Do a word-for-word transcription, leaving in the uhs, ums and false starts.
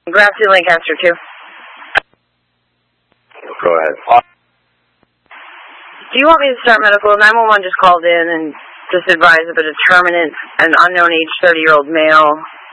Grafton, Lancaster, two. Go ahead. Do you want me to start medical? nine one one just called in and just advised of a determinant, an unknown age thirty-year-old male